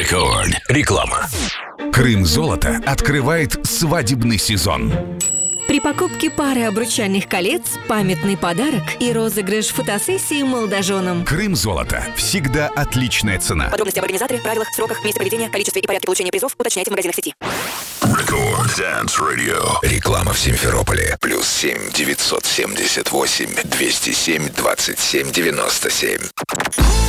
Рекорд. Реклама. Крым-золото открывает свадебный сезон. При покупке пары обручальных колец памятный подарок и розыгрыш фотосессии молодоженам. Крым-золото. Всегда отличная цена. Подробности об организаторе, правилах, сроках, месте проведения, количестве и порядке получения призов уточняйте в магазинах сети. Рекорд Dance Radio. Реклама в Симферополе. +7 978 207 27 97.